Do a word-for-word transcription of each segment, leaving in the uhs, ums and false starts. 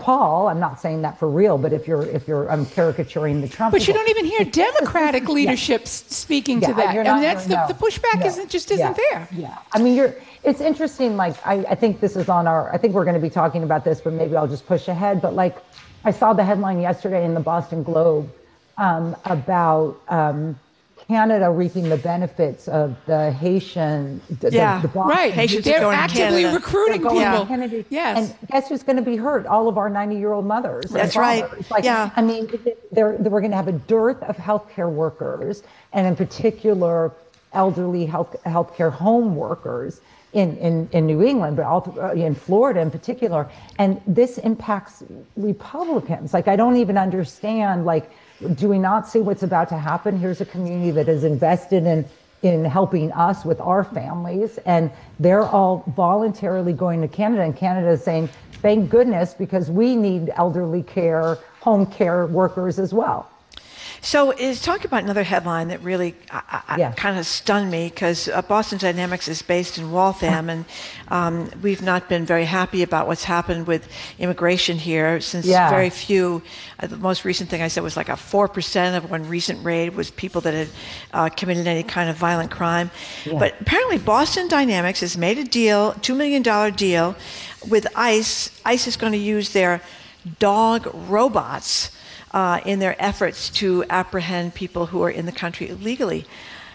Paul, I'm not saying that for real, but if you're if you're I'm caricaturing the Trump. But people, you don't even hear Democratic leadership yeah. speaking yeah, to that. Not, and that's the, no, the pushback no, isn't just isn't yeah, there. Yeah. I mean, you're it's interesting. Like, I, I think this is on our, I think we're going to be talking about this, but maybe I'll just push ahead. But like, I saw the headline yesterday in the Boston Globe um, about um, Canada reaping the benefits of the Haitian, the, yeah, the, the Boston, right. Haitians They're actively recruiting people. Yeah. Yes. And guess who's going to be hurt? All of our ninety-year-old mothers. That's right. Like, yeah. I mean, they're, they're, we're going to have a dearth of healthcare workers, and in particular, elderly health healthcare home workers in, in, in New England, but also in Florida in particular. And this impacts Republicans. Like, I don't even understand, like, do we not see what's about to happen? Here's a community that is invested in, in helping us with our families, and they're all voluntarily going to Canada, and Canada is saying, thank goodness, because we need elderly care, home care workers as well. So is talking about another headline that really uh, yeah. kind of stunned me, because uh, Boston Dynamics is based in Waltham, and um, we've not been very happy about what's happened with immigration here since yeah. very few. Uh, the most recent thing I said was like a four percent of one recent raid was people that had uh, committed any kind of violent crime. Yeah. But apparently Boston Dynamics has made a deal, two million dollars deal with ICE. ICE is going to use their dog robots Uh, in their efforts to apprehend people who are in the country illegally.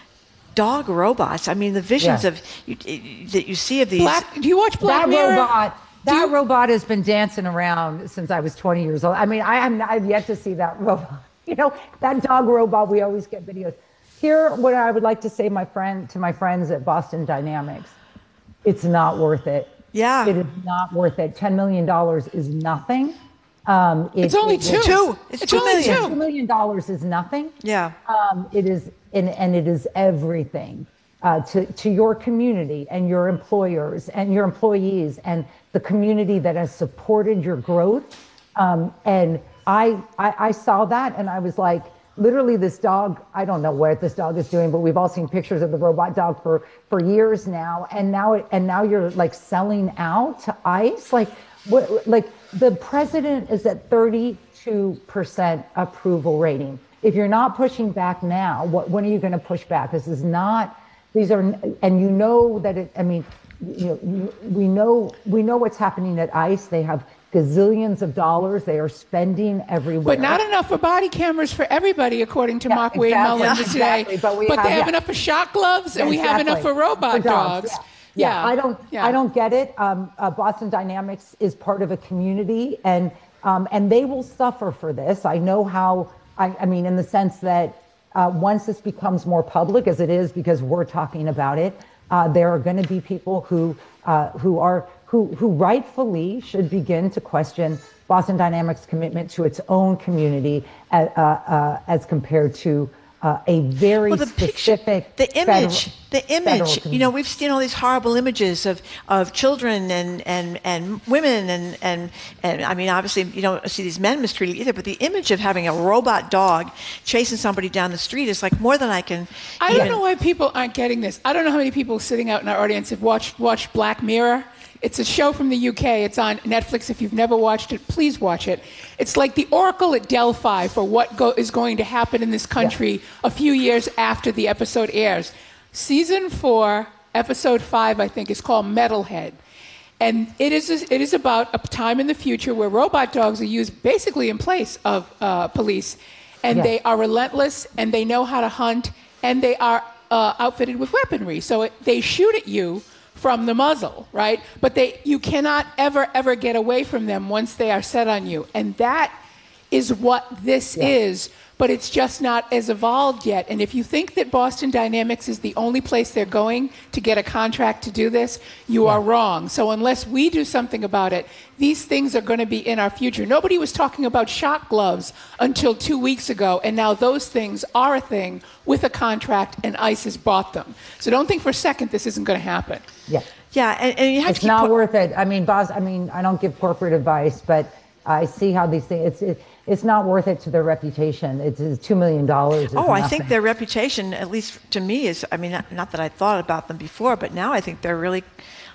Dog robots. I mean, the visions yeah. of you, that you see of these. Black, do you watch Black that Mirror? Robot, that you, robot has been dancing around since I was twenty years old. I mean, I am I've yet to see that robot. You know, that dog robot. We always get videos. Here, what I would like to say, my friend, to my friends at Boston Dynamics, it's not worth it. Yeah, it is not worth it. Ten million dollars is nothing. Um, it, it's only it, two. two. It's, it's two only million. two. Two million dollars is nothing. Yeah. Um, it is, and, and it is everything uh, to to your community and your employers and your employees and the community that has supported your growth. Um, and I, I I saw that, and I was like, literally, this dog. I don't know what this dog is doing, but we've all seen pictures of the robot dog for for years now, and now it, and now you're like selling out to ICE, like what, like. The president is at thirty-two percent approval rating. If you're not pushing back now, what, when are you going to push back? This is not, these are, and you know that it, I mean, you know, we know, we know what's happening at ICE. They have gazillions of dollars they are spending everywhere. But not enough for body cameras for everybody, according to yeah, Mark Wade exactly, Mullin yeah, today. Exactly, but we but have, they have yeah. enough for shot gloves, and exactly. we have enough for robot for dogs. dogs. Yeah. Yeah, Yeah, I don't. yeah. I don't get it. Um, uh, Boston Dynamics is part of a community, and um, and they will suffer for this. I know how. I, I mean, in the sense that uh, once this becomes more public, as it is, because we're talking about it, uh, there are going to be people who uh, who are who who rightfully should begin to question Boston Dynamics' commitment to its own community, uh, uh, as compared to. Uh, a very well, the specific, picture, the image, federal, the image. You know, we've seen all these horrible images of, of children and, and, and women, and, and and I mean, obviously, you don't see these men mistreated either. But the image of having a robot dog chasing somebody down the street is like more than I can. I even... don't know why people aren't getting this. I don't know how many people sitting out in our audience have watched watched Black Mirror. It's a show from the U K. It's on Netflix. If you've never watched it, please watch it. It's like the Oracle at Delphi for what go- is going to happen in this country yeah. a few years after the episode airs. Season four, episode five, I think, is called Metalhead. And it is it is about a time in the future where robot dogs are used basically in place of uh, police. And yeah. they are relentless, and they know how to hunt, and they are uh, outfitted with weaponry. So it, they shoot at you from the muzzle, right? But they, you cannot ever, ever get away from them once they are set on you. And that is what this yeah. is, but it's just not as evolved yet. And if you think that Boston Dynamics is the only place they're going to get a contract to do this, you yeah. are wrong. So unless we do something about it, these things are going to be in our future. Nobody was talking about shot gloves until two weeks ago, and now those things are a thing with a contract, and ICE has bought them. So don't think for a second this isn't going to happen. Yeah. Yeah, and, and you have it's to keep not po- worth it. I mean, boss, I mean, I don't give corporate advice, but I see how these things, it's, it, it's not worth it to their reputation. It's, it's two million dollars. Oh, I think their reputation, at least to me, is, I mean, not, not that I thought about them before, but now I think they're really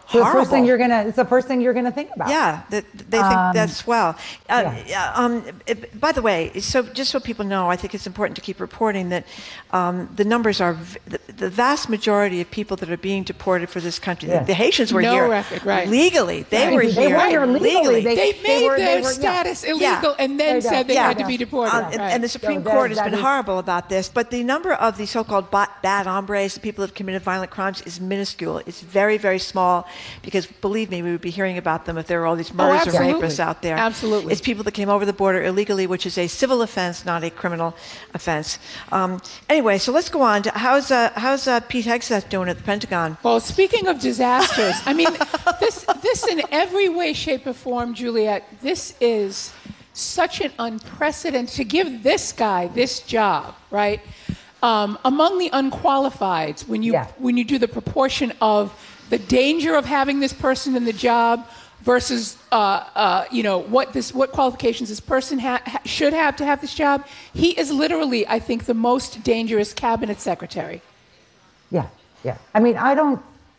So the first thing you're gonna, it's the first thing you're gonna think about. Yeah, that they think Um, that's swell. Uh, yeah. um, it- by the way, so just so people know, I think it's important to keep reporting that um, the numbers are v- the, the vast majority of people that are being deported for this country. Yeah. The, the Haitians were No here record, right. legally. They Right. were They here were here legally. They- They made were- their they were- yeah. status illegal Yeah. and then They said they don't. had Yeah. to be deported. Um, and, right. and the Supreme So Court that- has been that is- horrible about this, but the number of the so-called bad, bad hombres, the people who have committed violent crimes, is minuscule. It's very, very small, because believe me, we would be hearing about them if there were all these murders or absolutely. rapists out there. Absolutely. It's people that came over the border illegally, which is a civil offense, not a criminal offense. Um, anyway, so let's go on. To, how's uh, how's uh, Pete Hegseth doing at the Pentagon? Well, speaking of disasters, I mean, this, this in every way, shape, or form, Juliet, this is such an unprecedented, to give this guy this job, right? Um, among the unqualifieds, when you, Yeah. when you do the proportion of the danger of having this person in the job versus, uh, uh, you know, what this, what qualifications this person ha- ha- should have to have this job, he is literally, I think, the most dangerous cabinet secretary. Yeah, yeah. I mean, I don't.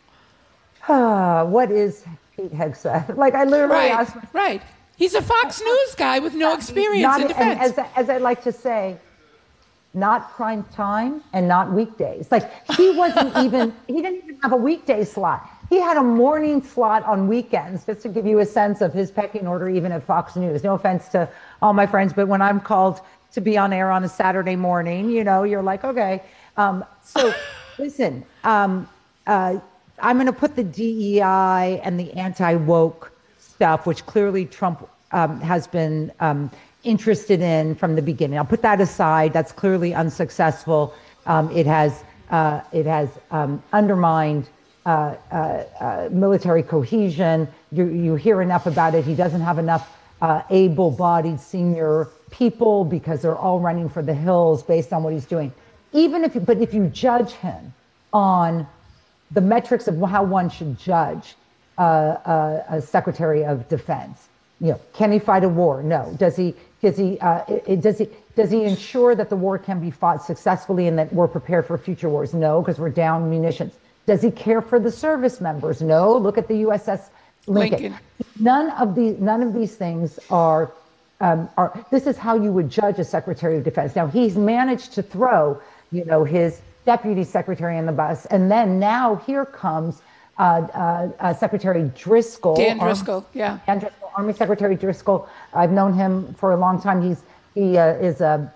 Uh, what is Pete Hegseth? Like, I literally Right, asked. right. He's a Fox News guy with no experience Not, in and defense. as, as I like to say, not prime time and not weekdays. Like, he wasn't even. He didn't even have a weekday slot. He had a morning slot on weekends, just to give you a sense of his pecking order, even at Fox News. No offense to all my friends, but when I'm called to be on air on a Saturday morning, you know, you're like, okay. Um, so, listen, um, uh, I'm going to put the D E I and the anti-woke stuff, which clearly Trump um, has been um, interested in from the beginning. I'll put that aside. That's clearly unsuccessful. Um, it has uh, it has um, undermined uh, uh, uh, military cohesion. You, you hear enough about it. He doesn't have enough uh, able-bodied senior people because they're all running for the hills based on what he's doing. Even if, but if you judge him on the metrics of how one should judge uh, uh, a Secretary of Defense, you know, can he fight a war? No. Does he? Does he? Uh, it, does he? Does he ensure that the war can be fought successfully and that we're prepared for future wars? No, because we're down munitions. Does he care for the service members? No. Look at the U S S Lincoln. Lincoln. None of these. None of these things are. Um, are. This is how you would judge a Secretary of Defense. Now he's managed to throw, you know, his deputy secretary in the bus, and then now here comes uh, uh, uh, Secretary Driscoll. Dan Army, Driscoll, yeah. Dan Driscoll, Army Secretary Driscoll. I've known him for a long time. He's he uh, is a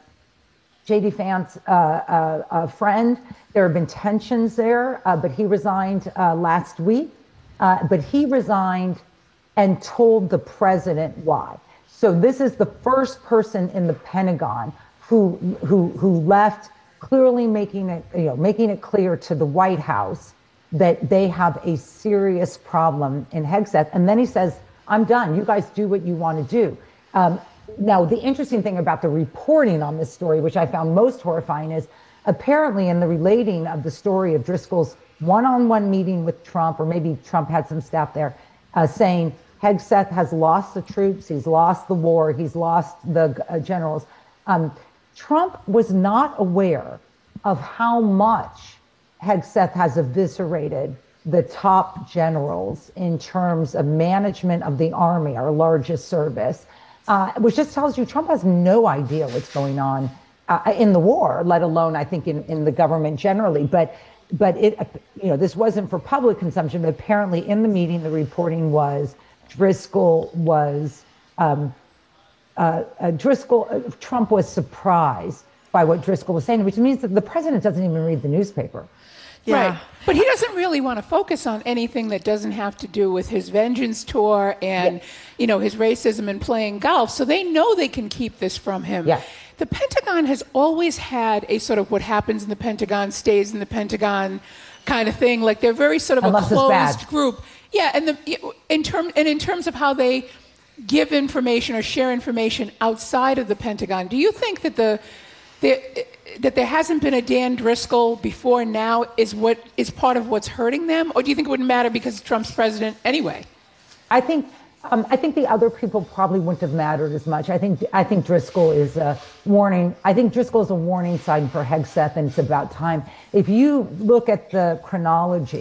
J D Vance uh, uh, uh, friend. There have been tensions there, uh, but he resigned uh, last week. Uh, but he resigned and told the president why. So this is the first person in the Pentagon who who who left, clearly making it you know making it clear to the White House that they have a serious problem in Hegseth. And then he says, "I'm done. You guys do what you want to do." Um, now, the interesting thing about the reporting on this story, which I found most horrifying, is apparently in the relating of the story of Driscoll's one-on-one meeting with Trump, or maybe Trump had some staff there, uh, saying Hegseth has lost the troops, he's lost the war, he's lost the uh, generals. Um, Trump was not aware of how much Hegseth has eviscerated the top generals in terms of management of the Army, our largest service, uh, which just tells you Trump has no idea what's going on uh, in the war, let alone, I think, in, in the government generally. But but it, you know, this wasn't for public consumption, but apparently in the meeting, the reporting was Driscoll was, um, uh, uh, Driscoll, uh, Trump was surprised by what Driscoll was saying, which means that the president doesn't even read the newspaper. Yeah. Right. But he doesn't really want to focus on anything that doesn't have to do with his vengeance tour and, yeah. you know, his racism and playing golf. So they know they can keep this from him. Yeah. The Pentagon has always had a sort of what happens in the Pentagon stays in the Pentagon kind of thing. Like they're very sort of Unless a closed group. Yeah. And the, in term, and in terms of how they give information or share information outside of the Pentagon, do you think that the, the that there hasn't been a Dan Driscoll before now is what is part of what's hurting them? Or do you think it wouldn't matter because Trump's president anyway? I think um, I think the other people probably wouldn't have mattered as much. I think I think Driscoll is a warning. I think Driscoll is a warning sign for Hegseth, and it's about time. If you look at the chronology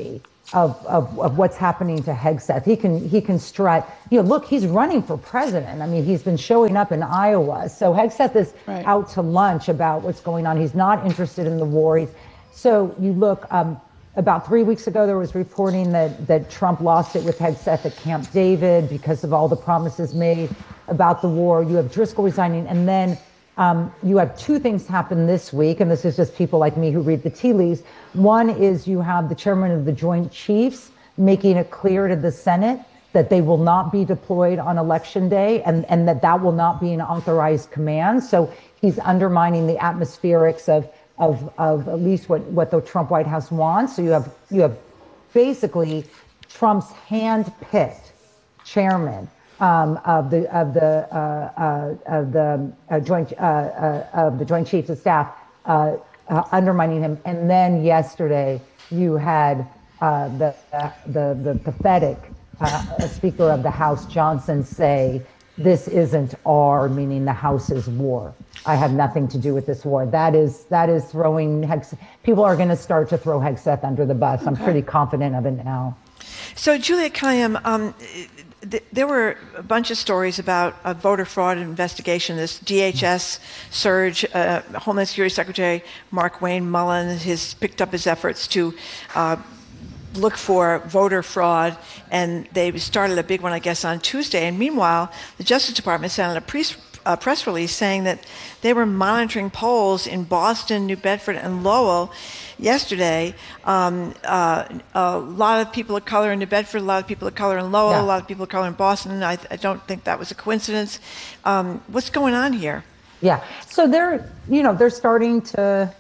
of, of, of what's happening to Hegseth. He can he can strut. You know, look, he's running for president. I mean, he's been showing up in Iowa. So Hegseth is right. out to lunch about what's going on. He's not interested in the war. He's, so you look, um, about three weeks ago, there was reporting that, that Trump lost it with Hegseth at Camp David because of all the promises made about the war. You have Driscoll resigning, and then Um, you have two things happen this week, and this is just people like me who read the tea leaves. One is you have the chairman of the Joint Chiefs making it clear to the Senate that they will not be deployed on election day, and, and that that will not be an authorized command. So he's undermining the atmospherics of, of, of at least what, what the Trump White House wants. So you have, you have basically Trump's hand-picked chairman Um, of the of the uh, uh, of the uh, joint uh, uh, of the Joint Chiefs of Staff uh, uh, undermining him, and then yesterday you had uh, the, the the pathetic uh, Speaker of the House Johnson say, "This isn't our," meaning the House's war. I have nothing to do with this war. That is that is throwing Hegseth. People are going to start to throw Hegseth under the bus. Okay. I'm pretty confident of it now. So, Juliette Kayyem, um, th- there were a bunch of stories about a voter fraud investigation, this D H S surge. Uh, Homeland Security Secretary Mark Wayne Mullen has picked up his efforts to uh, look for voter fraud, and they started a big one, I guess, on Tuesday. And meanwhile, the Justice Department sent out a pre- uh, press release saying that they were monitoring polls in Boston, New Bedford, and Lowell yesterday. Um, uh, a lot of people of color in New Bedford, a lot of people of color in Lowell, yeah. a lot of people of color in Boston. I, I don't think that was a coincidence. Um, what's going on here? Yeah, so they're, you know, they're starting to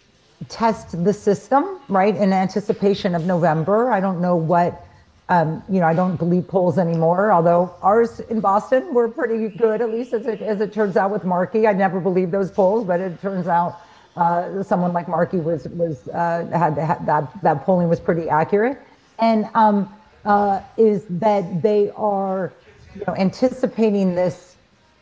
test the system, right, in anticipation of November. I don't know what, um, you know, I don't believe polls anymore, although ours in Boston were pretty good, at least as it, as it turns out with Markey. I never believed those polls, but it turns out uh, someone like Markey was, was uh, had, had that, that polling was pretty accurate. And um, uh, is that they are, you know, anticipating this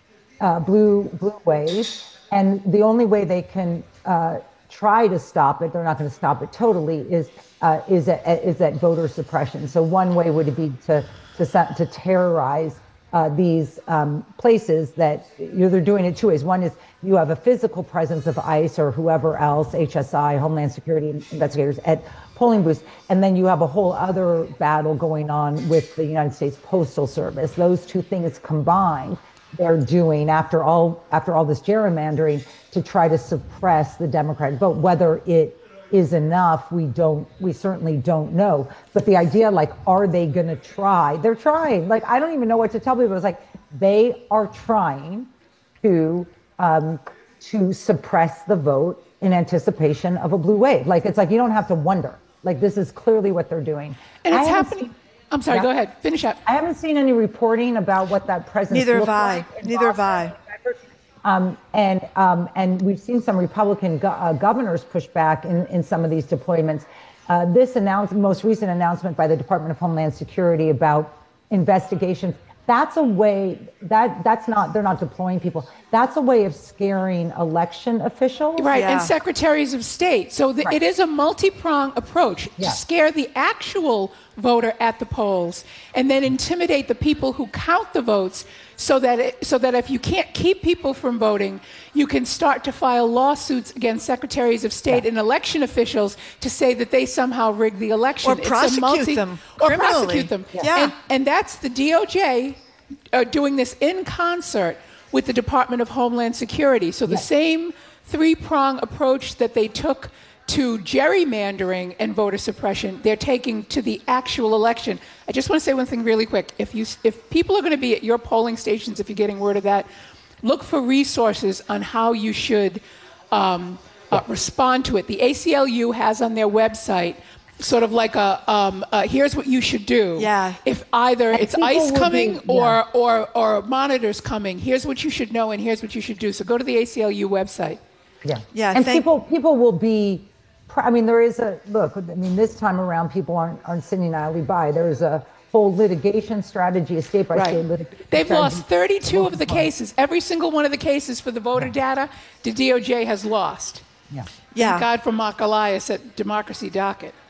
uh, blue, blue wave, and the only way they can uh, try to stop it, they're not going to stop it totally, is uh, is at, is at voter suppression. So one way would be to to, to terrorize uh, these um, places that, you know, they're doing it two ways. One is you have a physical presence of ICE or whoever else, H S I, Homeland Security investigators at polling booths, and then you have a whole other battle going on with the United States Postal Service. Those two things combined, they're doing after all after all this gerrymandering to try to suppress the Democratic vote. Whether it is enough, we don't we certainly don't know. But the idea, like, are they going to try? They're trying. Like, I don't even know what to tell people. It's like they are trying to um, to suppress the vote in anticipation of a blue wave. Like, it's like you don't have to wonder. Like, this is clearly what they're doing. And it's happening. Seen, I'm sorry, yeah. Go ahead. Finish up. I haven't seen any reporting about what that presence Neither looks have I. like. Neither have I. Um, and um, and we've seen some Republican go- uh, governors push back in, in some of these deployments. Uh, this announcement, most recent announcement by the Department of Homeland Security about investigations, that's a way that that's not, they're not deploying people. That's a way of scaring election officials. Right, yeah. and secretaries of state. So the, right. It is a multi-pronged approach yeah. to scare the actual voter at the polls and then intimidate the people who count the votes, so that it, so that if you can't keep people from voting, you can start to file lawsuits against secretaries of state yeah. and election officials to say that they somehow rigged the election. Or it's prosecute multi, them Or prosecute them. Yeah. yeah. And, and that's the D O J uh, doing this in concert with the Department of Homeland Security. So the yeah. same three-prong approach that they took to gerrymandering and voter suppression, they're taking to the actual election. I just want to say one thing really quick. If you, if people are going to be at your polling stations, if you're getting word of that, look for resources on how you should um, uh, respond to it. The A C L U has on their website sort of like a, um, a here's what you should do. Yeah. If either and it's ICE coming be, yeah. or, or, or monitors coming, here's what you should know and here's what you should do. So go to the A C L U website. Yeah. Yeah. And thank- people people will be, I mean, there is a, look, I mean, this time around, people aren't, aren't sitting idly by. There's a whole litigation strategy, a state by right. state litigation They've strategy. lost thirty-two of the cases. Every single one of the cases for the voter yeah. data, the D O J has lost. Yeah. Yeah. Thank God for Mark Elias at Democracy Docket.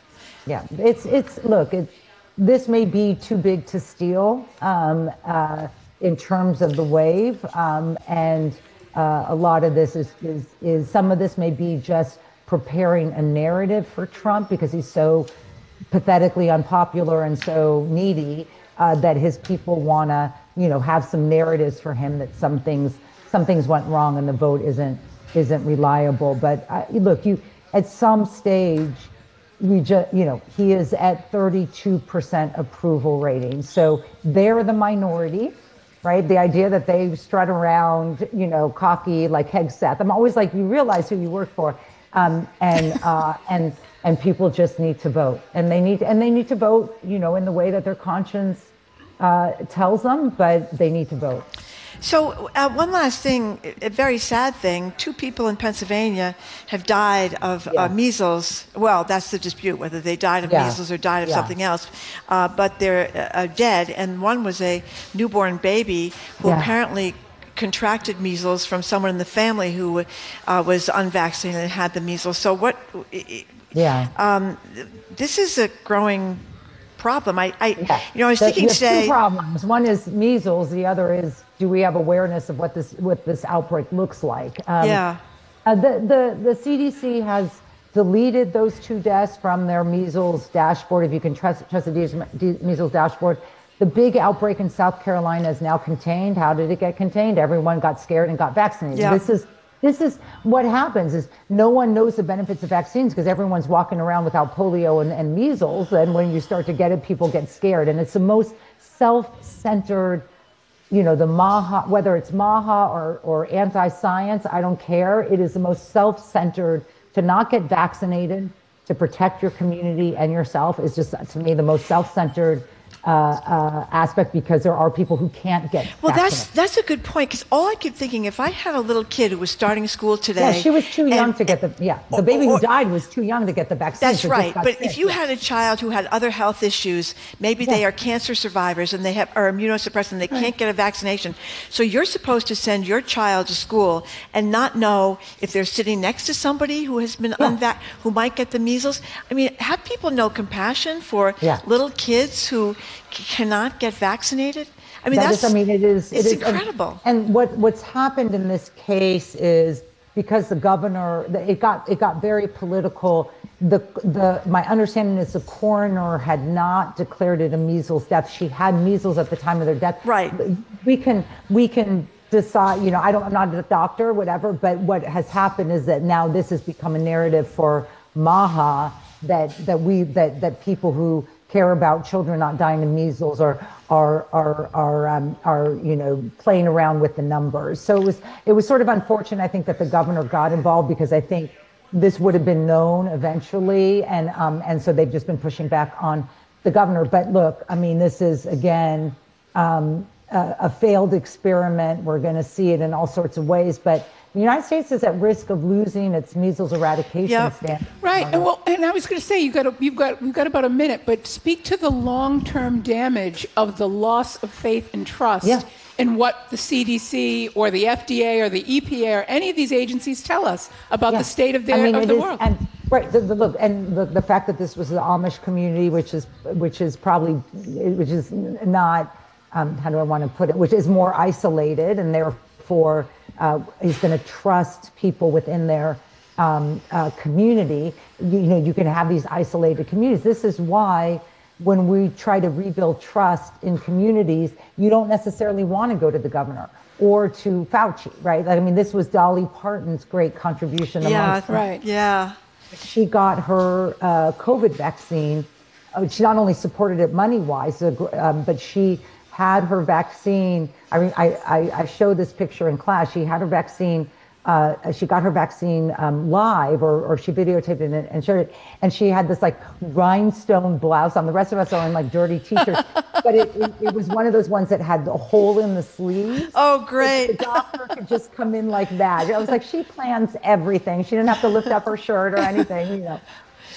Yeah, it's it's look, it, this may be too big to steal um, uh, in terms of the wave, um, and uh, a lot of this is, is is some of this may be just preparing a narrative for Trump because he's so pathetically unpopular and so needy uh, that his people want to, you know, have some narratives for him that some things some things went wrong and the vote isn't isn't reliable. But uh, look, you at some stage. We just, you know, he is at thirty-two percent approval rating. So they're the minority, right? The idea that they strut around, you know, cocky like Hegseth. I'm always like, you realize who you work for. Um, and, uh, and, and people just need to vote and they need, and they need to vote, you know, in the way that their conscience uh, tells them, but they need to vote. So uh, one last thing, a very sad thing, two people in Pennsylvania have died of yeah. uh, measles. Well, that's the dispute, whether they died of yeah. measles or died of yeah. something else. Uh, but they're uh, dead, and one was a newborn baby who yeah. apparently contracted measles from someone in the family who uh, was unvaccinated and had the measles. So what, yeah. um, this is a growing problem. I, I yeah. you know, I was the, thinking today. Two problems. One is measles. The other is, do we have awareness of what this what this outbreak looks like? Um, yeah. Uh, the the the C D C has deleted those two deaths from their measles dashboard. If you can trust trust the measles dashboard, the big outbreak in South Carolina is now contained. How did it get contained? Everyone got scared and got vaccinated. Yeah. This is. This is what happens is no one knows the benefits of vaccines because everyone's walking around without polio and, and measles. And when you start to get it, people get scared. And it's the most self-centered, you know, the MAHA, whether it's MAHA or, or anti-science, I don't care. It is the most self-centered. To not get vaccinated, to protect your community and yourself is just, to me, the most self-centered Uh, uh, aspect because there are people who can't get well vaccinated. that's that's a good point because all I keep thinking if I had a little kid who was starting school today yeah she was too young and, to get the yeah the baby or, who died was too young to get the vaccine. That's right, but sick. if you yeah. had a child who had other health issues, maybe yeah. they are cancer survivors and they have are immunosuppressed and they right. can't get a vaccination, so you're supposed to send your child to school and not know if they're sitting next to somebody who has been yeah. unvac who might get the measles. I mean, have people no compassion for yeah. little kids who cannot get vaccinated? I mean, that that's is, I mean, it is it's it is, incredible. And, and what what's happened in this case is because the governor, it got it got very political. The the my understanding is the coroner had not declared it a measles death. She had measles at the time of their death. Right. We can we can decide. You know, I don't. I'm not a doctor, whatever. But what has happened is that now this has become a narrative for MAHA that that we that that people who care about children not dying of measles or are are are um, are you know playing around with the numbers. So it was it was sort of unfortunate. I think that the governor got involved because I think this would have been known eventually, and um, and so they've just been pushing back on the governor. But look, I mean, this is again um, a, a failed experiment. We're going to see it in all sorts of ways, but the United States is at risk of losing its measles eradication yep. standard. Right. And well, and I was going to say you got a, you've got we've got about a minute, but speak to the long-term damage of the loss of faith and trust yeah. in what the C D C or the F D A or the E P A or any of these agencies tell us about yeah. the state of, their, I mean, of the is, world. And, right. The, the, look, and the, the fact that this was the Amish community, which is which is probably which is not um, how do I want to put it, which is more isolated, and therefore. Uh, is going to trust people within their um, uh, community. You, you know, you can have these isolated communities. This is why when we try to rebuild trust in communities, you don't necessarily want to go to the governor or to Fauci, right? Like, I mean, this was Dolly Parton's great contribution. Yeah, right. Yeah. She got her uh, COVID vaccine. Uh, she not only supported it money-wise, uh, um, but she had her vaccine. I mean, I, I, I showed this picture in class. She had her vaccine. Uh, she got her vaccine um, live, or, or she videotaped it and, and showed it. And she had this like rhinestone blouse on. The rest of us are in like dirty t-shirts, but it, it, it was one of those ones that had the hole in the sleeves. Oh, great! The doctor could just come in like that. I was like, she plans everything. She didn't have to lift up her shirt or anything, you know.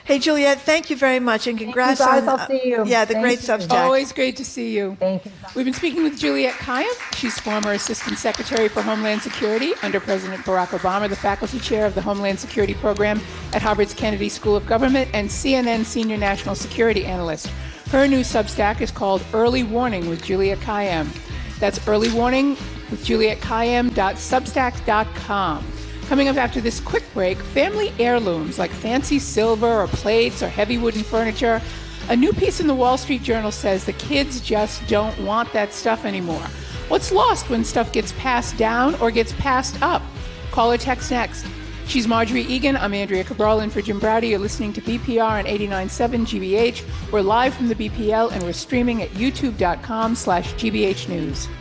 Hey, Juliet, thank you very much, and congrats Thank you guys. on I'll see you. Uh, yeah, the Thank great you. Substack. Always great to see you. Thank you. We've been speaking with Juliette Kayyem. She's former Assistant Secretary for Homeland Security under President Barack Obama, the faculty chair of the Homeland Security Program at Harvard's Kennedy School of Government, and C N N Senior National Security Analyst. Her new Substack is called Early Warning with Juliette Kayyem. That's Early Warning with Juliette Kayyem dot substack dot com. Coming up after this quick break, family heirlooms like fancy silver or plates or heavy wooden furniture. A new piece in the Wall Street Journal says the kids just don't want that stuff anymore. What's lost when stuff gets passed down or gets passed up? Call or text next. She's Marjorie Egan. I'm Andrea Cabral in for Jim Browder. You're listening to B P R on eighty-nine point seven G B H. We're live from the B P L and we're streaming at youtube dot com slash G B H News.